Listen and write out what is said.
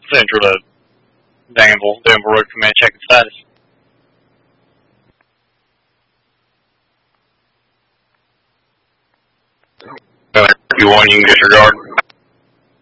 Central to Danville Road Command, checking status. You want, you can disregard.